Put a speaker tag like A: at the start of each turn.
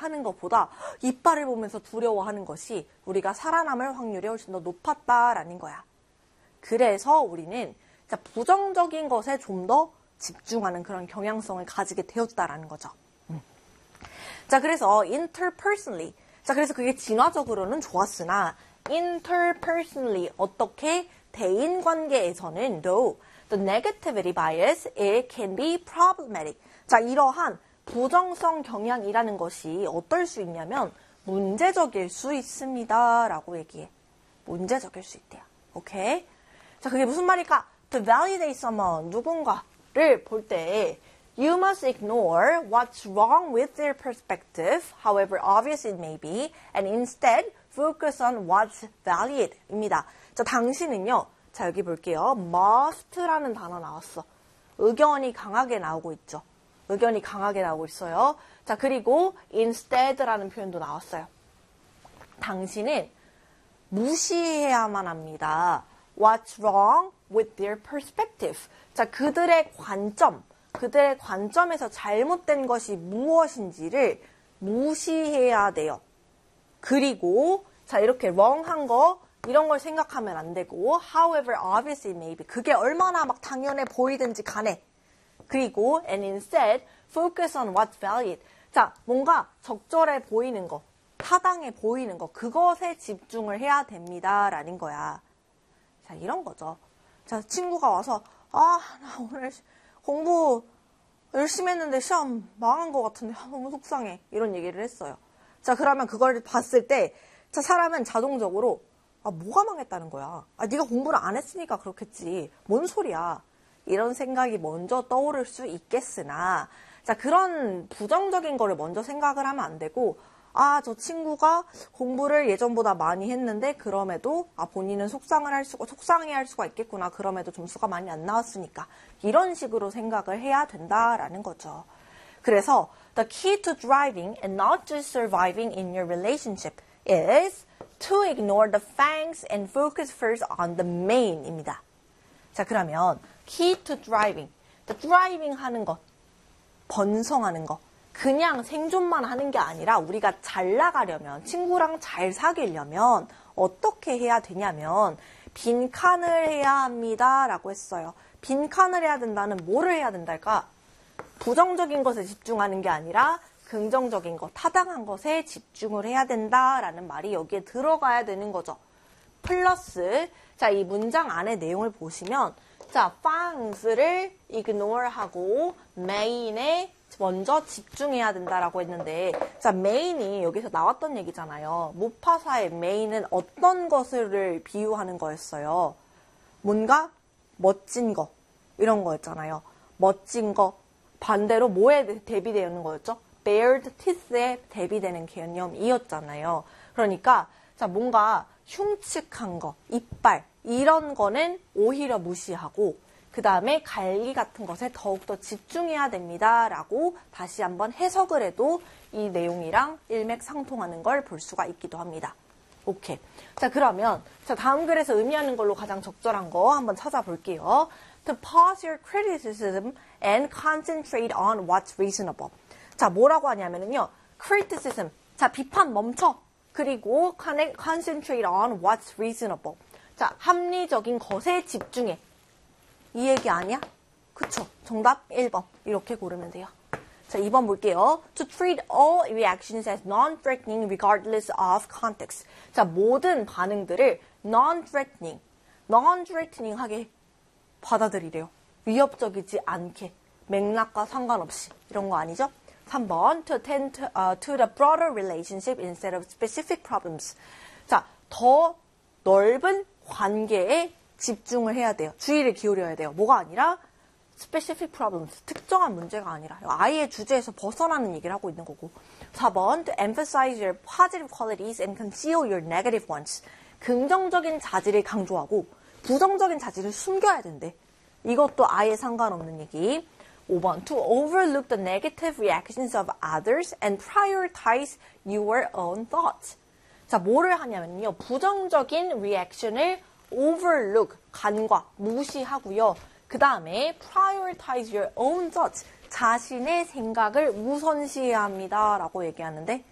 A: 하는 것보다 이빨을 보면서 두려워하는 것이 우리가 살아남을 확률이 훨씬 더 높았다라는 거야. 그래서 우리는 부정적인 것에 좀 더 집중하는 그런 경향성을 가지게 되었다라는 거죠. 자, 그래서 interpersonally. 자, 그래서 그게 진화적으로는 좋았으나 interpersonally 어떻게 대인관계에서는 though the negativity bias it can be problematic. 자, 이러한 부정성 경향이라는 것이 어떨 수 있냐면 문제적일 수 있습니다. 라고 얘기해. 문제적일 수 있대요. 오케이? 자, 그게 무슨 말일까? To validate someone, 누군가를 볼 때 You must ignore what's wrong with their perspective, however obvious it may be, and instead focus on what's valid 입니다. 자, 당신은요. 자, 여기 볼게요. must라는 단어 나왔어. 의견이 강하게 나오고 있죠. 의견이 강하게 나오고 있어요. 자, 그리고 instead라는 표현도 나왔어요. 당신은 무시해야만 합니다. What's wrong with their perspective? 자, 그들의 관점에서 잘못된 것이 무엇인지를 무시해야 돼요. 그리고 자, 이렇게 wrong한 거 이런 걸 생각하면 안 되고 however obvious it may be. 그게 얼마나 막 당연해 보이든지 간에. 그리고 and instead focus on what's valid. 자, 뭔가 적절해 보이는 거, 타당해 보이는 거, 그것에 집중을 해야 됩니다라는 거야. 자, 이런 거죠. 자, 친구가 와서 나 오늘 공부 열심히 했는데 시험 망한 것 같은데 너무 속상해. 이런 얘기를 했어요. 자, 그러면 그걸 봤을 때 자, 사람은 자동적으로 뭐가 망했다는 거야. 네가 공부를 안 했으니까 그렇겠지. 뭔 소리야. 이런 생각이 먼저 떠오를 수 있겠으나 자, 그런 부정적인 거를 먼저 생각을 하면 안 되고 저 친구가 공부를 예전보다 많이 했는데 그럼에도 본인은 속상해할 수가 있겠구나. 그럼에도 점수가 많이 안 나왔으니까 이런 식으로 생각을 해야 된다라는 거죠. 그래서 the key to thriving and not just surviving in your relationship is to ignore the fangs and focus first on the main입니다. 자, 그러면 key to thriving, thriving 하는 것, 번성하는 것, 그냥 생존만 하는 게 아니라 우리가 잘 나가려면, 친구랑 잘 사귀려면 어떻게 해야 되냐면 빈칸을 해야 합니다 라고 했어요. 빈칸을 해야 된다는 뭐를 해야 된달까? 부정적인 것에 집중하는 게 아니라 긍정적인 것, 타당한 것에 집중을 해야 된다라는 말이 여기에 들어가야 되는 거죠. 플러스 자, 이 문장 안에 내용을 보시면 자, fangs를 ignore하고 main에 먼저 집중해야 된다라고 했는데 자, main이 여기서 나왔던 얘기잖아요. 무파사의 main은 어떤 것을 비유하는 거였어요? 뭔가 멋진 거 이런 거였잖아요. 멋진 거 반대로 뭐에 대비되는 거였죠? bared teeth에 대비되는 개념이었잖아요. 그러니까 자, 뭔가 흉측한 거, 이빨 이런 거는 오히려 무시하고 그 다음에 갈기 같은 것에 더욱더 집중해야 됩니다 라고 다시 한번 해석을 해도 이 내용이랑 일맥상통하는 걸 볼 수가 있기도 합니다. 오케이. 자, 그러면 자, 다음 글에서 의미하는 걸로 가장 적절한 거 한번 찾아볼게요. To pause your criticism and concentrate on what's reasonable. 자, 뭐라고 하냐면요. criticism. 자, 비판 멈춰. 그리고 concentrate on what's reasonable. 자, 합리적인 것에 집중해. 이 얘기 아니야? 그쵸? 정답 1번. 이렇게 고르면 돼요. 자, 2번 볼게요. To treat all reactions as non-threatening regardless of context. 자, 모든 반응들을 non-threatening 하게 받아들이래요. 위협적이지 않게. 맥락과 상관없이. 이런 거 아니죠? 3번. To attend to the broader relationship instead of specific problems. 자, 더 넓은 관계에 집중을 해야 돼요. 주의를 기울여야 돼요. 뭐가 아니라 specific problems, 특정한 문제가 아니라 아예 주제에서 벗어나는 얘기를 하고 있는 거고. 4번, to emphasize your positive qualities and conceal your negative ones. 긍정적인 자질을 강조하고 부정적인 자질을 숨겨야 된대. 이것도 아예 상관없는 얘기. 5번, to overlook the negative reactions of others and prioritize your own thoughts. 자, 뭐를 하냐면요. 부정적인 리액션을 overlook, 간과, 무시하고요. 그 다음에 prioritize your own thoughts, 자신의 생각을 우선시해야 합니다 라고 얘기하는데